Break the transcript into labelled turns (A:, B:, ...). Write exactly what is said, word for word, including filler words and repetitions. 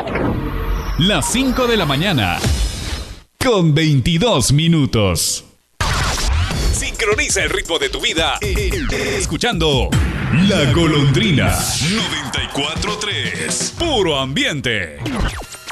A: Las cinco de la mañana, con veintidós minutos. Sincroniza el ritmo de tu vida escuchando La Golondrina noventa y cuatro punto tres. Puro ambiente.